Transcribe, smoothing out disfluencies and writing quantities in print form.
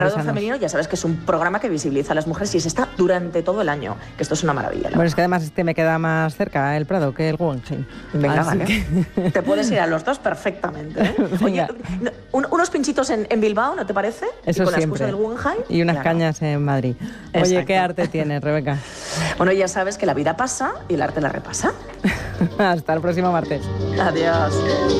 Prado Femenino, ya sabes que es un programa que visibiliza a las mujeres y se está durante todo el año, que esto es una maravilla. Bueno, es que además me queda más cerca el Prado que el Guggenheim. Venga, vale. Te puedes ir a los dos perfectamente, ¿eh? Oye, unos pinchitos en Bilbao, ¿no te parece? Eso y con siempre. la excusa del Guggenheim. Y unas cañas en Madrid. Oye, Exacto. ¿qué arte tienes, Rebeca? Bueno, ya sabes que la vida pasa y el arte la repasa. Hasta el próximo martes. Adiós.